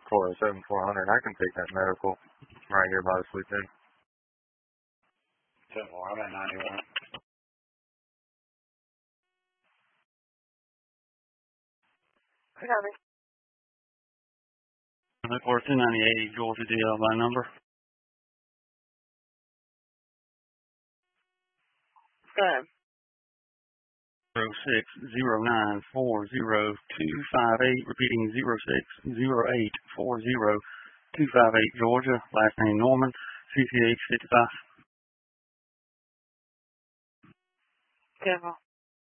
407 400. I can take that medical right here by the sleep in. 10-4, I'm at 91. I got it. Look for 298 Georgia DL by number. Go ahead. 0609402258, repeating 0608402258, Georgia, last name Norman, CCH 55. Careful.